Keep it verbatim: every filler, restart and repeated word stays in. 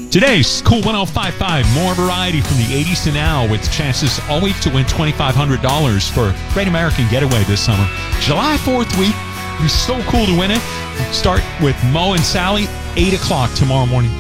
Today's Cool one oh five point five, more variety from the eighties to now with chances all week to win twenty-five hundred dollars for Great American Getaway this summer. July fourth week, it'll be so cool to win it. Start with Mo and Sally, eight o'clock tomorrow morning.